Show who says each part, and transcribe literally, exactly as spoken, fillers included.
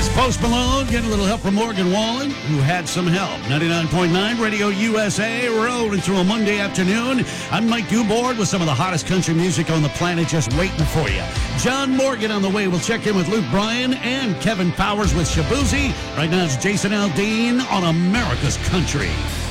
Speaker 1: That's Post Malone getting a little help from Morgan Wallen, who had some help. ninety-nine point nine Radio U S A, rolling through a Monday afternoon. I'm Mike Dubord with some of the hottest country music on the planet just waiting for you. John Morgan on the way. We'll check in with Luke Bryan and Kevin Powers with Shabuzi. Right now it's Jason Aldean on America's Country.